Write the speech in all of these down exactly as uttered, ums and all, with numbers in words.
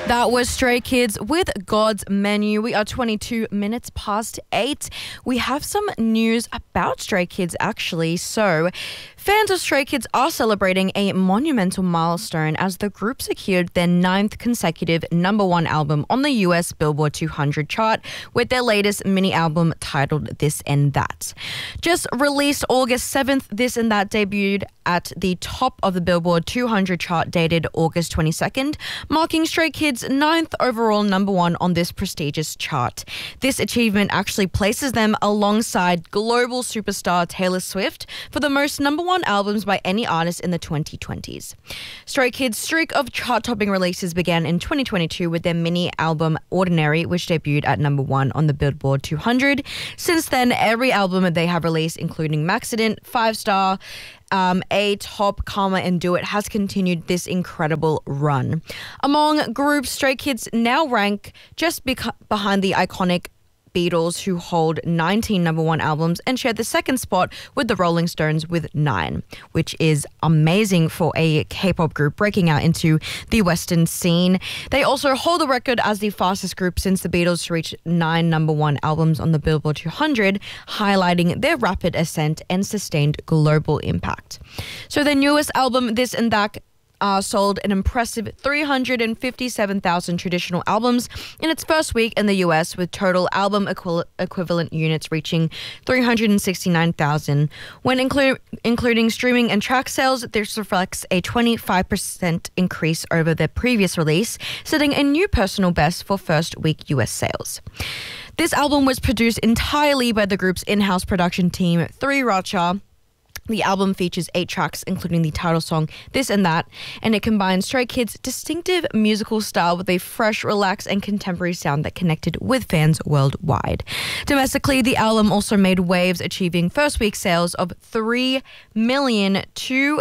That was Stray Kids with God's Menu. We are twenty-two minutes past eight. We have some news about Stray Kids, actually. So, fans of Stray Kids are celebrating a monumental milestone as the group secured their ninth consecutive number one album on the U S Billboard two hundred chart with their latest mini album titled This and That. Just released August seventh, This and That debuted at the top of the Billboard two hundred chart dated August twenty-second, marking Stray Kids' ninth overall number one on this prestigious chart. This achievement actually places them alongside global superstar Taylor Swift for the most number one albums by any artist in the twenty twenties. Stray Kids' streak of chart-topping releases began in twenty twenty-two with their mini album Ordinary, which debuted at number one on the Billboard two hundred. Since then, every album they have released, including Maxident, Five Star, Um, A Top, Karma, and Do It, has continued this incredible run. Among groups, Stray Kids now rank just beca- behind the iconic Beatles, who hold nineteen number one albums, and share the second spot with the Rolling Stones with nine, which is amazing for a K-pop group breaking out into the Western scene. They also hold the record as the fastest group since the Beatles to reach nine number one albums on the Billboard two hundred, highlighting their rapid ascent and sustained global impact. So their newest album, This and That, Uh, sold an impressive three hundred fifty-seven thousand traditional albums in its first week in the U S, with total album equi- equivalent units reaching three hundred sixty-nine thousand. When inclu- including streaming and track sales, this reflects a twenty-five percent increase over their previous release, setting a new personal best for first week U S sales. This album was produced entirely by the group's in-house production team, Three Racha. The album features eight tracks, including the title song, This and That, and it combines Stray Kids' distinctive musical style with a fresh, relaxed, and contemporary sound that connected with fans worldwide. Domestically, the album also made waves, achieving first week sales of three million two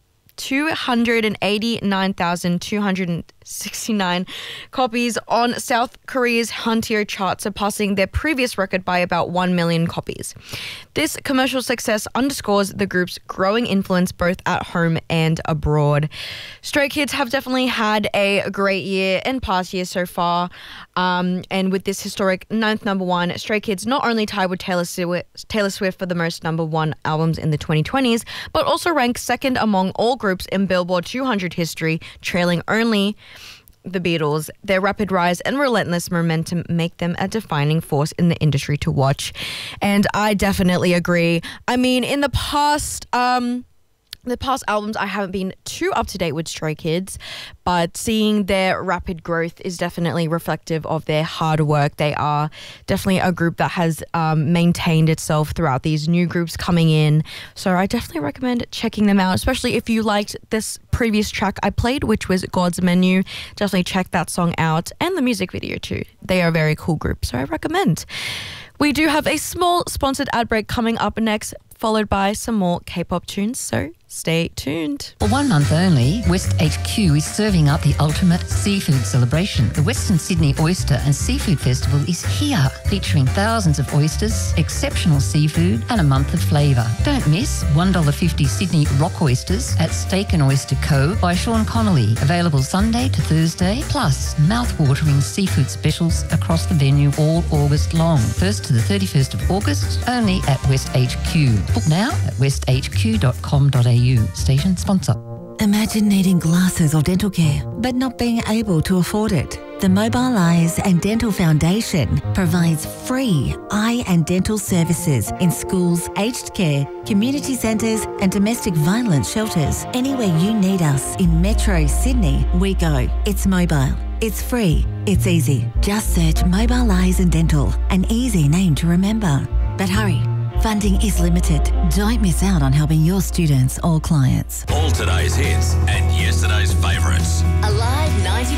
hundred eighty-nine thousand two hundred sixty-nine copies on South Korea's Hanteo chart, surpassing their previous record by about one million copies. This commercial success underscores the group's growing influence both at home and abroad. Stray Kids have definitely had a great year and past years so far, um, and with this historic ninth number one, Stray Kids not only tied with Taylor Swift, Taylor Swift for the most number one albums in the twenty twenties, but also ranked second among all groups in Billboard two hundred history, trailing only the Beatles. Their rapid rise and relentless momentum make them a defining force in the industry to watch. And I definitely agree. I mean, in the past, um, the past albums, I haven't been too up to date with Stray Kids, but seeing their rapid growth is definitely reflective of their hard work. They are definitely a group that has um, maintained itself throughout these new groups coming in. So I definitely recommend checking them out, especially if you liked this previous track I played, which was God's Menu. Definitely check that song out, and the music video too. They are a very cool group, so I recommend. We do have a small sponsored ad break coming up next, followed by some more K-pop tunes, so stay tuned. For one month only, West H Q is serving up the ultimate seafood celebration. The Western Sydney Oyster and Seafood Festival is here, featuring thousands of oysters, exceptional seafood, and a month of flavour. Don't miss one dollar fifty Sydney rock oysters at Steak and Oyster Co. by Sean Connolly, available Sunday to Thursday, plus mouth-watering seafood specials across the venue all August long. First to the thirty-first of August, only at West H Q. Book now at west h q dot com dot a u. Station sponsor. Imagine needing glasses or dental care, but not being able to afford it. The Mobile Eyes and Dental Foundation provides free eye and dental services in schools, aged care, community centres and domestic violence shelters. Anywhere you need us in Metro Sydney, we go. It's mobile. It's free. It's easy. Just search Mobile Eyes and Dental, an easy name to remember. But hurry. Funding is limited. Don't miss out on helping your students or clients. All today's hits and yesterday's favourites. Alive ninety